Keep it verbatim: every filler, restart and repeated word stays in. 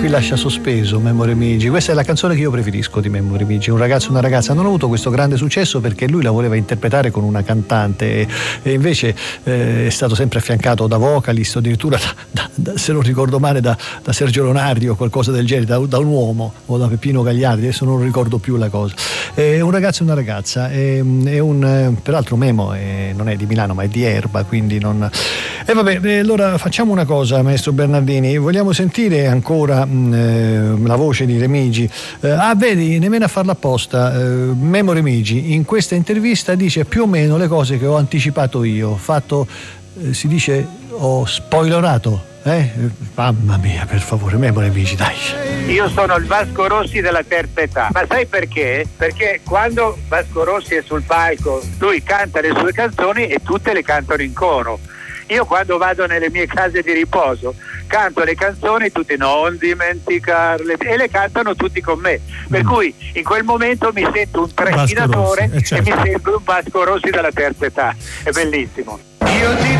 qui lascia sospeso Memmo Remigi. Questa è la canzone che io preferisco di Memmo Remigi, Un ragazzo e una ragazza. Non ha avuto questo grande successo perché lui la voleva interpretare con una cantante e, e invece eh, è stato sempre affiancato da vocalist, addirittura da, da, da, se non ricordo male da, da Sergio Leonardi o qualcosa del genere, da, da un uomo o da Peppino Gagliardi, adesso non ricordo più la cosa. È Un ragazzo e una ragazza, è, è un, peraltro Memo è, non è di Milano ma è di Erba, quindi non... E vabbè, allora facciamo una cosa, maestro Bernardini, vogliamo sentire ancora mh, la voce di Remigi. Eh, ah, vedi, nemmeno a farla apposta, eh, Memmo Remigi in questa intervista dice più o meno le cose che ho anticipato io, fatto, eh, si dice, ho spoilerato. Eh? Mamma mia, per favore, Memmo Remigi, dai. Io sono il Vasco Rossi della terza età, ma sai perché? Perché quando Vasco Rossi è sul palco, lui canta le sue canzoni e tutte le cantano in coro. Io quando vado nelle mie case di riposo canto le canzoni tutti non dimenticarle e le cantano tutti con me, per mm. cui in quel momento mi sento un trascinatore eh, certo. e mi sento un Vasco Rossi della terza età, è bellissimo. Io ti